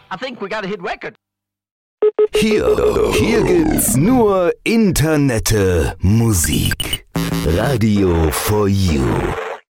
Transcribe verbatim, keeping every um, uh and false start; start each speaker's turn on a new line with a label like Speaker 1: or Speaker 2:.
Speaker 1: I think we got a hit record.
Speaker 2: Hier, hier gibt's nur Internette Musik. Radio for You.